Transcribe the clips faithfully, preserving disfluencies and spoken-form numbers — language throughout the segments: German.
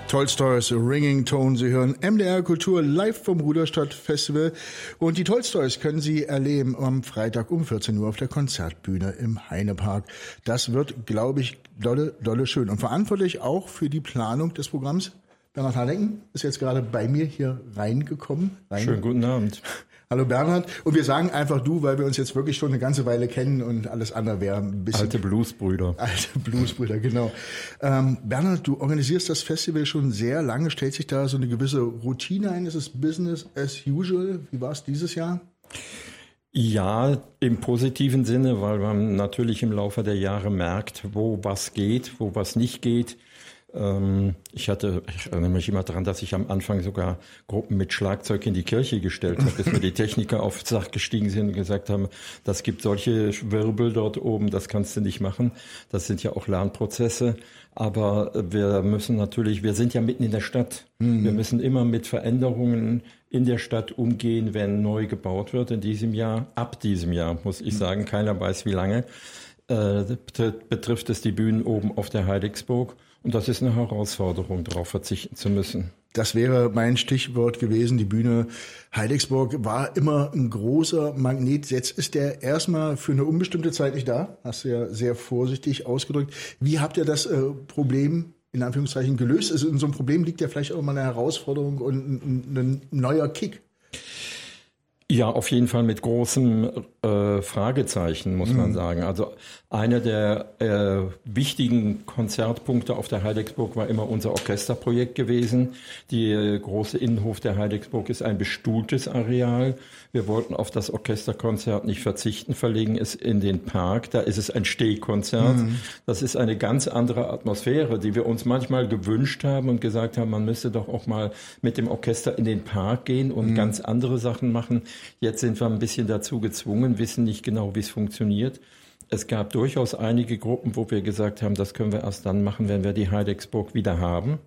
Tolstoys Ringing Tone. Sie hören M D R Kultur live vom Ruderstadt Festival. Und die Tolstoys können Sie erleben am Freitag um vierzehn Uhr auf der Konzertbühne im Heinepark. Das wird, glaube ich, dolle, dolle schön. Und verantwortlich auch für die Planung des Programms. Bernhard Hannecken ist jetzt gerade bei mir hier reingekommen. Rein. Schönen guten Abend. Hallo Bernhard. Und wir sagen einfach du, weil wir uns jetzt wirklich schon eine ganze Weile kennen und alles andere wäre ein bisschen... Alte Bluesbrüder. Alte Bluesbrüder, genau. Ähm, Bernhard, du organisierst das Festival schon sehr lange. Stellt sich da so eine gewisse Routine ein? Ist es Business as usual? Wie war es dieses Jahr? Ja, im positiven Sinne, weil man natürlich im Laufe der Jahre merkt, wo was geht, wo was nicht geht. Ich hatte, ich erinnere mich immer daran, dass ich am Anfang sogar Gruppen mit Schlagzeug in die Kirche gestellt habe, bis mir die Techniker aufs Dach gestiegen sind und gesagt haben, das gibt solche Wirbel dort oben, das kannst du nicht machen. Das sind ja auch Lernprozesse. Aber wir müssen natürlich, wir sind ja mitten in der Stadt. Mhm. Wir müssen immer mit Veränderungen in der Stadt umgehen, wenn neu gebaut wird. In diesem Jahr, ab diesem Jahr, muss ich sagen, keiner weiß wie lange, äh, betrifft es die Bühnen oben auf der Heidigsburg. Und das ist eine Herausforderung, darauf verzichten zu müssen. Das wäre mein Stichwort gewesen. Die Bühne Heidigsburg war immer ein großer Magnet. Jetzt ist der erstmal für eine unbestimmte Zeit nicht da. Hast du ja sehr vorsichtig ausgedrückt. Wie habt ihr das äh, Problem in Anführungszeichen gelöst? Also in so einem Problem liegt ja vielleicht auch mal eine Herausforderung und ein, ein neuer Kick. Ja, auf jeden Fall mit großem äh, Fragezeichen, muss mhm. man sagen. Also einer der äh, wichtigen Konzertpunkte auf der Heidigsburg war immer unser Orchesterprojekt gewesen. Die äh, große Innenhof der Heidigsburg ist ein bestuhltes Areal. Wir wollten auf das Orchesterkonzert nicht verzichten, verlegen es in den Park. Da ist es ein Stehkonzert. Mhm. Das ist eine ganz andere Atmosphäre, die wir uns manchmal gewünscht haben und gesagt haben, man müsste doch auch mal mit dem Orchester in den Park gehen und mhm. ganz andere Sachen machen. Jetzt sind wir ein bisschen dazu gezwungen, wissen nicht genau, wie es funktioniert. Es gab durchaus einige Gruppen, wo wir gesagt haben, das können wir erst dann machen, wenn wir die Heidigsburg wieder haben.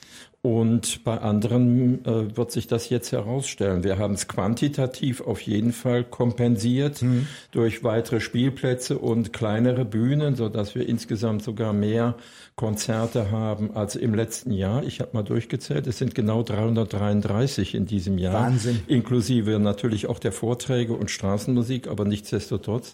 Und bei anderen äh, wird sich das jetzt herausstellen. Wir haben es quantitativ auf jeden Fall kompensiert mhm. durch weitere Spielplätze und kleinere Bühnen, sodass wir insgesamt sogar mehr Konzerte haben als im letzten Jahr. Ich habe mal durchgezählt, es sind genau dreihundertdreiunddreißig in diesem Jahr. Wahnsinn. Inklusive natürlich auch der Vorträge und Straßenmusik, aber nichtsdestotrotz.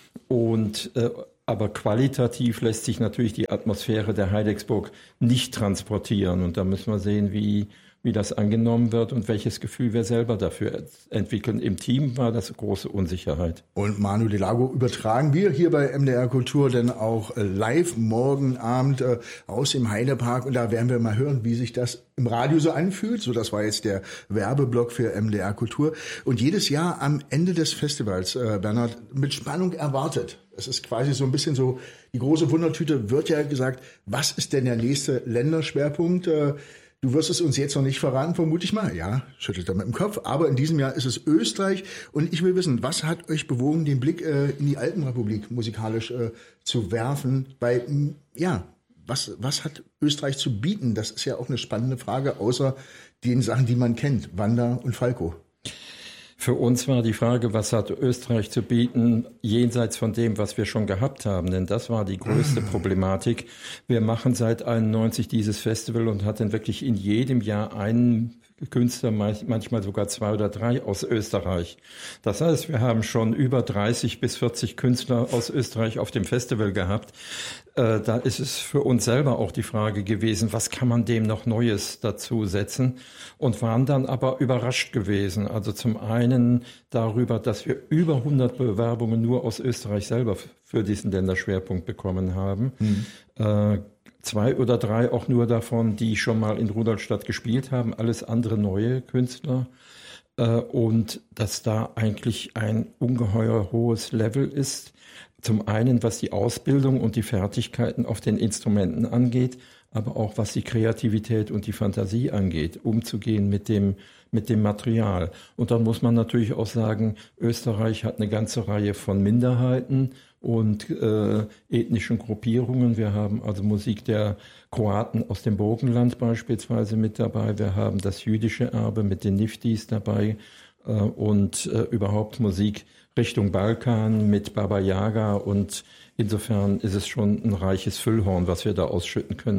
Und äh, aber qualitativ lässt sich natürlich die Atmosphäre der Heidigsburg nicht transportieren. Und da müssen wir sehen, wie, wie das angenommen wird und welches Gefühl wir selber dafür entwickeln. Im Team war das große Unsicherheit. Und Manu Delago übertragen wir hier bei M D R Kultur denn auch live morgen Abend äh, aus dem Heidepark. Und da werden wir mal hören, wie sich das im Radio so anfühlt. So, das war jetzt der Werbeblock für M D R Kultur. Und jedes Jahr am Ende des Festivals, äh, Bernhard, mit Spannung erwartet. Es ist quasi so ein bisschen so, die große Wundertüte wird ja gesagt, was ist denn der nächste Länderschwerpunkt? Äh, Du wirst es uns jetzt noch nicht verraten, vermute ich mal. Ja, schüttelt er mit dem Kopf. Aber in diesem Jahr ist es Österreich. Und ich will wissen, was hat euch bewogen, den Blick äh, in die Alpenrepublik musikalisch äh, zu werfen? Bei, ja, was, was hat Österreich zu bieten? Das ist ja auch eine spannende Frage, außer den Sachen, die man kennt. Wanda und Falco. Für uns war die Frage, was hat Österreich zu bieten, jenseits von dem, was wir schon gehabt haben. Denn das war die größte Problematik. Wir machen seit einundneunzig dieses Festival und hatten wirklich in jedem Jahr einen Künstler, manchmal sogar zwei oder drei aus Österreich. Das heißt, wir haben schon über dreißig bis vierzig Künstler aus Österreich auf dem Festival gehabt. Äh, da ist es für uns selber auch die Frage gewesen, was kann man dem noch Neues dazu setzen? Und waren dann aber überrascht gewesen. Also zum einen darüber, dass wir über hundert Bewerbungen nur aus Österreich selber für diesen Länderschwerpunkt bekommen haben. Mhm. Äh, Zwei oder drei auch nur davon, die schon mal in Rudolstadt gespielt haben, alles andere neue Künstler. Und dass da eigentlich ein ungeheuer hohes Level ist. Zum einen, was die Ausbildung und die Fertigkeiten auf den Instrumenten angeht, aber auch was die Kreativität und die Fantasie angeht, umzugehen mit dem, mit dem Material. Und dann muss man natürlich auch sagen, Österreich hat eine ganze Reihe von Minderheiten und äh, ethnischen Gruppierungen. Wir haben also Musik der Kroaten aus dem Burgenland beispielsweise mit dabei. Wir haben das jüdische Erbe mit den Niftis dabei äh, und äh, überhaupt Musik Richtung Balkan mit Baba Yaga. Und insofern ist es schon ein reiches Füllhorn, was wir da ausschütten können.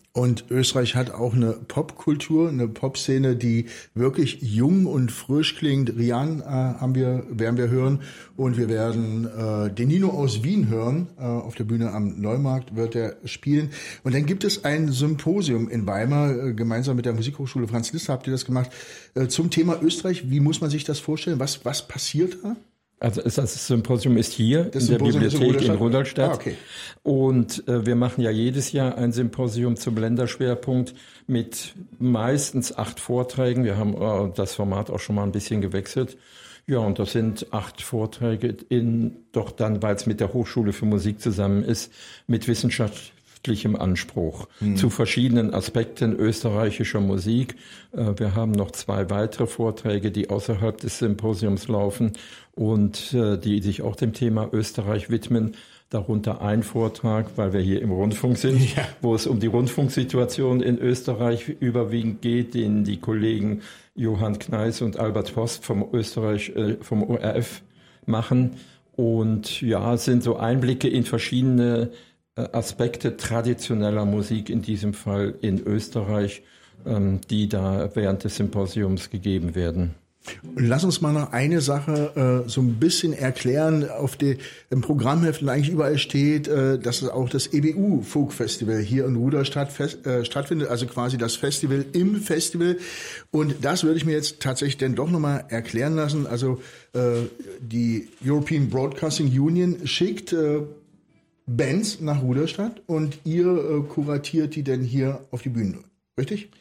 Und Österreich hat auch eine Popkultur, eine Popszene, die wirklich jung und frisch klingt. Rian äh, haben wir, werden wir hören. Und wir werden äh, den Nino aus Wien hören. Äh, auf der Bühne am Neumarkt wird er spielen. Und dann gibt es ein Symposium in Weimar, äh, gemeinsam mit der Musikhochschule Franz Liszt habt ihr das gemacht, äh, zum Thema Österreich. Wie muss man sich das vorstellen? Was, was passiert da? Also das Symposium ist hier das in Symposium der Bibliothek in in Rudolstadt. Ah, okay. Und äh, wir machen ja jedes Jahr ein Symposium zum Länderschwerpunkt mit meistens acht Vorträgen. Wir haben äh, das Format auch schon mal ein bisschen gewechselt. Ja, und das sind acht Vorträge in, doch dann, weil es mit der Hochschule für Musik zusammen ist, mit wissenschaftlichem Anspruch hm. zu verschiedenen Aspekten österreichischer Musik. Äh, wir haben noch zwei weitere Vorträge, die außerhalb des Symposiums laufen und äh, die sich auch dem Thema Österreich widmen. Darunter ein Vortrag, weil wir hier im Rundfunk sind, ja. wo es um die Rundfunksituation in Österreich überwiegend geht, den die Kollegen Johann Kneis und Albert Post vom Österreich, äh, vom O R F machen. Und ja, es sind so Einblicke in verschiedene äh, Aspekte traditioneller Musik, in diesem Fall in Österreich, ähm, die da während des Symposiums gegeben werden. Lass uns mal noch eine Sache äh, so ein bisschen erklären. Auf die, im Programmheft und eigentlich überall steht, äh, dass es auch das E B U Folk Festival hier in Rudolstadt fest, äh, stattfindet, also quasi das Festival im Festival. Und das würde ich mir jetzt tatsächlich dann doch nochmal erklären lassen. Also äh, die European Broadcasting Union schickt äh, Bands nach Rudolstadt und ihr äh, kuratiert die denn hier auf die Bühne. Richtig?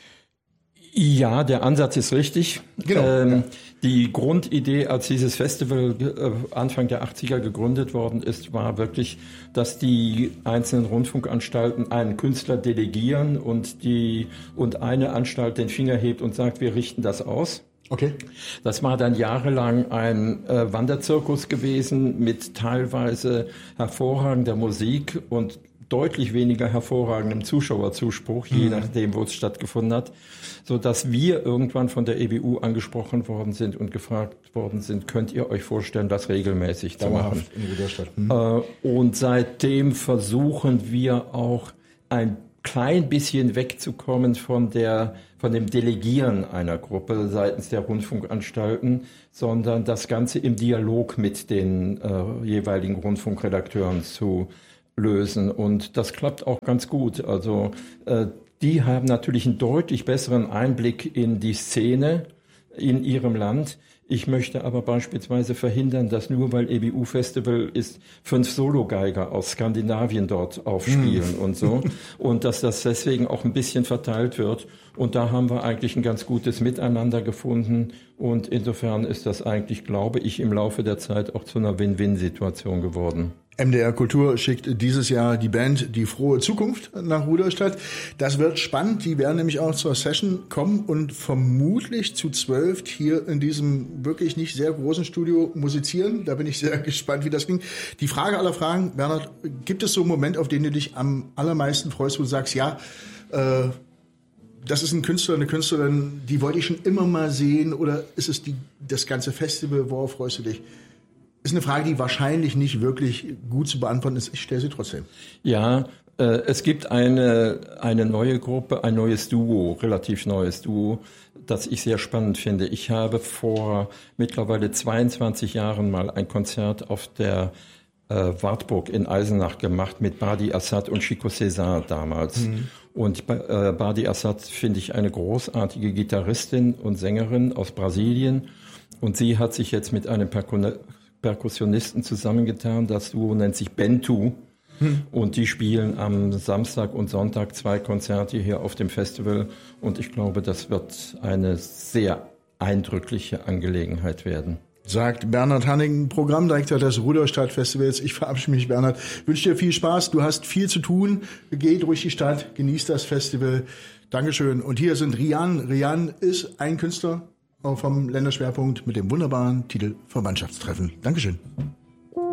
Ja, der Ansatz ist richtig. Genau. Ähm, ja. Die Grundidee, als dieses Festival äh, Anfang der achtziger gegründet worden ist, war wirklich, dass die einzelnen Rundfunkanstalten einen Künstler delegieren und die und eine Anstalt den Finger hebt und sagt, wir richten das aus. Okay. Das war dann jahrelang ein äh, Wanderzirkus gewesen mit teilweise hervorragender Musik und deutlich weniger hervorragendem Zuschauerzuspruch, je mhm. nachdem, wo es stattgefunden hat, so dass wir irgendwann von der E B U angesprochen worden sind und gefragt worden sind, könnt ihr euch vorstellen, das regelmäßig zu machen? In Rudolstadt. Mhm. Äh, und seitdem versuchen wir auch ein klein bisschen wegzukommen von der, von dem Delegieren einer Gruppe seitens der Rundfunkanstalten, sondern das Ganze im Dialog mit den äh, jeweiligen Rundfunkredakteuren zu lösen. Und das klappt auch ganz gut. Also äh, die haben natürlich einen deutlich besseren Einblick in die Szene in ihrem Land. Ich möchte aber beispielsweise verhindern, dass nur weil E B U Festival ist, fünf Sologeiger aus Skandinavien dort aufspielen mm. und so. Und dass das deswegen auch ein bisschen verteilt wird. Und da haben wir eigentlich ein ganz gutes Miteinander gefunden. Und insofern ist das eigentlich, glaube ich, im Laufe der Zeit auch zu einer Win-Win-Situation geworden. M D R Kultur schickt dieses Jahr die Band Die frohe Zukunft nach Rudolstadt. Das wird spannend. Die werden nämlich auch zur Session kommen und vermutlich zu zwölf hier in diesem wirklich nicht sehr großen Studio musizieren. Da bin ich sehr gespannt, wie das ging. Die Frage aller Fragen, Bernhard, gibt es so einen Moment, auf den du dich am allermeisten freust, wo du sagst, ja, äh, das ist ein Künstler, eine Künstlerin, die wollte ich schon immer mal sehen, oder ist es die, das ganze Festival, worauf freust du dich? Ist eine Frage, die wahrscheinlich nicht wirklich gut zu beantworten ist. Ich stelle sie trotzdem. Ja, äh, es gibt eine, eine neue Gruppe, ein neues Duo, relativ neues Duo, das ich sehr spannend finde. Ich habe vor mittlerweile zweiundzwanzig Jahren mal ein Konzert auf der äh, Wartburg in Eisenach gemacht mit Badi Assad und Chico César damals. Mhm. Und äh, Badi Assad finde ich eine großartige Gitarristin und Sängerin aus Brasilien. Und sie hat sich jetzt mit einem Perkussionisten Perkussionisten zusammengetan. Das Duo nennt sich Bentu. Hm. Und die spielen am Samstag und Sonntag zwei Konzerte hier auf dem Festival. Und ich glaube, das wird eine sehr eindrückliche Angelegenheit werden. Sagt Bernhard Hanning, Programmdirektor des Rudolstadt Festivals. Ich verabschiede mich, Bernhard. Wünsche dir viel Spaß. Du hast viel zu tun. Geh durch die Stadt, genieß das Festival. Dankeschön. Und hier sind Rian. Rian ist ein Künstler vom Länderschwerpunkt mit dem wunderbaren Titel Verwandtschaftstreffen. Dankeschön.